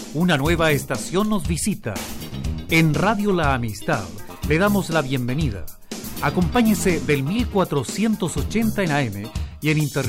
Una nueva estación nos visita. En Radio La Amistad le damos la bienvenida. Acompáñese del 1480 en AM y en internet